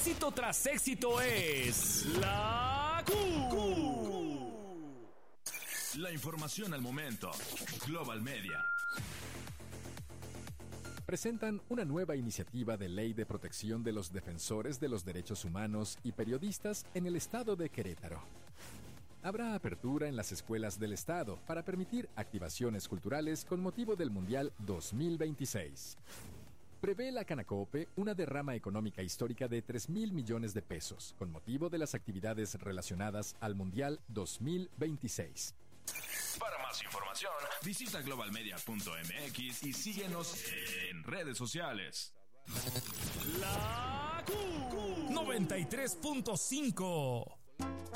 Éxito tras éxito es la Q. La información al momento. Global Media. Presentan una nueva iniciativa de ley de protección de los defensores de los derechos humanos y periodistas en el estado de Querétaro. Habrá apertura en las escuelas del estado para permitir activaciones culturales con motivo del Mundial 2026. Prevé la Canacope una derrama económica histórica de 3,000 millones de pesos con motivo de las actividades relacionadas al Mundial 2026. Para más información, visita globalmedia.mx y síguenos en redes sociales. La Q 93.5